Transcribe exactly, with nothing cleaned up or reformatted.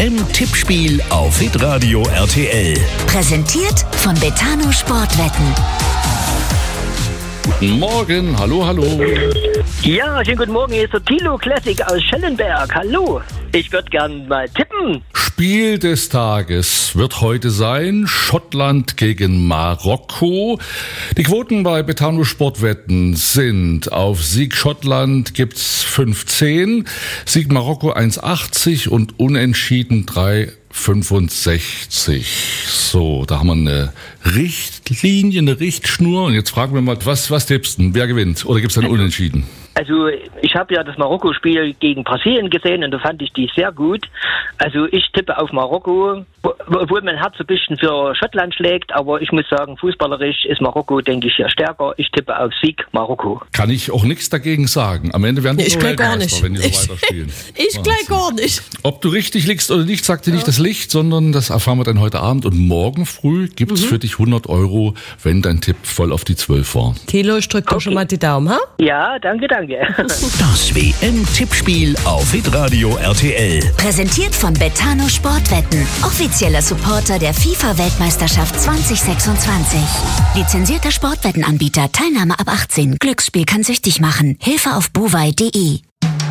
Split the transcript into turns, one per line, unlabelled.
M-Tippspiel auf Hitradio R T L.
Präsentiert von Betano Sportwetten.
Guten Morgen, hallo, hallo.
Ja, schönen guten Morgen, hier ist der Thilo Classic aus Schellenberg. Hallo, ich würde gern mal tippen.
Spiel des Tages wird heute sein Schottland gegen Marokko. Die Quoten bei Betano Sportwetten sind: auf Sieg Schottland gibt's fünf zehn, Sieg Marokko eins achtzig und Unentschieden drei fünfundsechzig. So, da haben wir eine Richtlinie, eine Richtschnur. Und jetzt fragen wir mal, was, was tippst du? Wer gewinnt? Oder gibt's dann Unentschieden?
Also ich habe ja das Marokko-Spiel gegen Brasilien gesehen und da fand ich die sehr gut. Also ich tippe auf Marokko, obwohl mein Herz ein bisschen für Schottland schlägt, aber ich muss sagen, fußballerisch ist Marokko, denke ich, ja stärker. Ich tippe auf Sieg Marokko.
Kann ich auch nichts dagegen sagen. Am Ende werden die
ich
nur
gar
Weltmeister,
nicht.
wenn die so
Ich,
weiterspielen.
ich gleich gar nicht.
Ob du richtig liegst oder nicht, sagt dir nicht das Licht, sondern das erfahren wir dann heute Abend. Und morgen früh gibt's mhm. für dich hundert Euro, wenn dein Tipp voll auf die zwölf war.
Thilo, ich drück dir
Okay.
schon mal die Daumen, ha?
Ja, danke, danke.
Das W M-Tippspiel auf Hitradio R T L.
Präsentiert von Betano Sportwetten. Offizieller Supporter der FIFA-Weltmeisterschaft zwanzig sechsundzwanzig. Lizenzierter Sportwettenanbieter. Teilnahme ab achtzehn. Glücksspiel kann süchtig machen. Hilfe auf bovai punkt de.